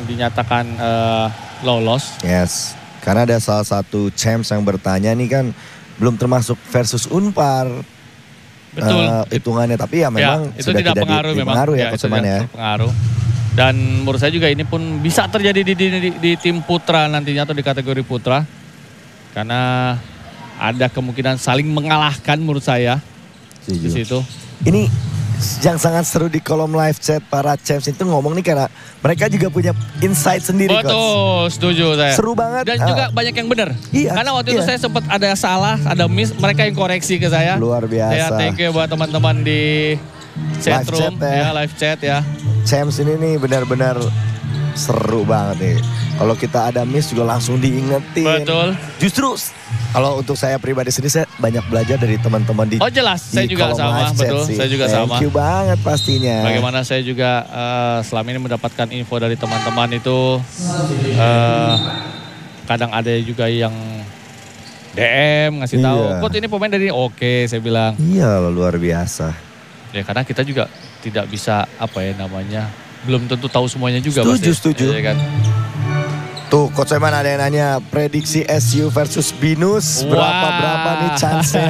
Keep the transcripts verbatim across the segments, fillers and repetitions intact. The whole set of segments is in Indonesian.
dinyatakan uh, lolos. Yes, karena ada salah satu champs yang bertanya nih kan belum termasuk versus Unpar. Betul. Uh, hitungannya, tapi ya memang ya, itu sudah tidak, tidak pengaruh di, memang. Pengaruh ya, ya Coach Eman ya. Pengaruh. Dan menurut saya juga ini pun bisa terjadi di, di, di, di tim putra nantinya atau di kategori putra. Karena ada kemungkinan saling mengalahkan menurut saya. Setuju. Di situ. Ini yang sangat seru di kolom live chat para champs itu ngomong nih karena mereka juga punya insight sendiri. Betul, Coach. setuju saya. Seru banget. Dan uh, juga banyak yang benar. Iya, Karena waktu iya. itu saya sempat ada salah, ada miss, mereka yang koreksi ke saya. Luar biasa. Ya, thank you buat teman-teman di chat Live room, chat ya. ya, live chat ya. Champs ini nih benar-benar seru banget nih. Kalau kita ada miss juga langsung diingetin. Betul. Justru kalau untuk saya pribadi sendiri saya banyak belajar dari teman-teman di Oh jelas, di saya juga kolom sama, live chat betul. sih. Saya juga Thank sama. you banget pastinya. Bagaimana saya juga uh, selama ini mendapatkan info dari teman-teman itu uh, kadang ada juga yang D M ngasih tahu, Iya. Coach ini pemain dari oke, saya bilang. Iya, luar biasa. Ya karena kita juga tidak bisa apa ya namanya, belum tentu tahu semuanya juga. Setuju, pasti. setuju. Ya, kan? Tuh Coach Eman ada yang nanya prediksi S U versus Binus berapa-berapa nih chance-nya?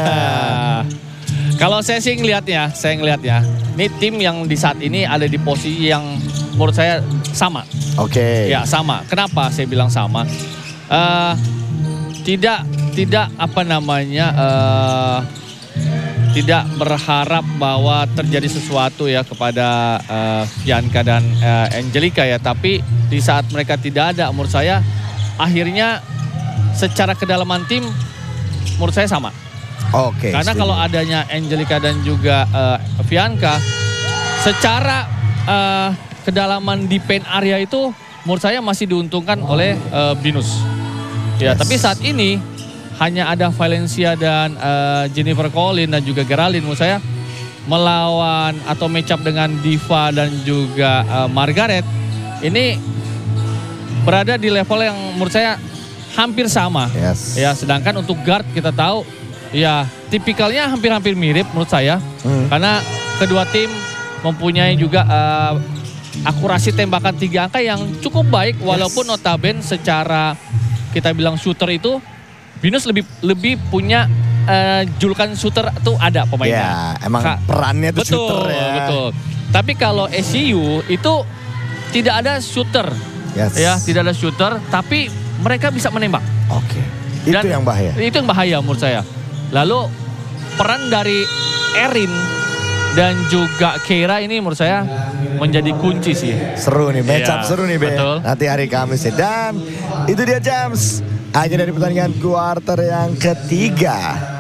Kalau saya sih ngelihatnya, saya ngelihatnya, ini tim yang di saat ini ada di posisi yang menurut saya sama. Oke. Okay. Ya sama. Kenapa saya bilang sama? Uh, tidak, tidak apa namanya, uh, tidak berharap bahwa terjadi sesuatu ya kepada uh, Fianca dan uh, Angelica ya. Tapi di saat mereka tidak ada, menurut saya akhirnya secara kedalaman tim menurut saya sama. Oke. Okay, Karena setuju. kalau adanya Angelica dan juga uh, Fianca, secara uh, kedalaman di paint area itu menurut saya masih diuntungkan oleh uh, Binus. Ya, yes. Tapi saat ini hanya ada Valencia dan uh, Jennifer Collin dan juga Geraldine menurut saya melawan atau match up dengan Diva dan juga uh, Margaret ini berada di level yang menurut saya hampir sama. Yes. Ya, sedangkan untuk guard kita tahu ya tipikalnya hampir-hampir mirip menurut saya. Hmm. Karena kedua tim mempunyai juga uh, akurasi tembakan tiga angka yang cukup baik walaupun yes. notabene secara kita bilang shooter itu Binus lebih lebih punya uh, julukan shooter tuh ada pemainnya. Ya, emang Ka perannya tuh betul, shooter ya. Betul. Tapi kalau S C U itu tidak ada shooter. Yes. Ya, tidak ada shooter tapi mereka bisa menembak. Oke. Okay. Itu yang bahaya. Itu yang bahaya menurut saya. Lalu peran dari Erin dan juga Keira ini menurut saya menjadi kunci sih. Seru nih, match up ya, seru nih Be. Betul. Nanti hari Kamis ya. Dan itu dia James. Akhir dari pertandingan kuarter yang ketiga.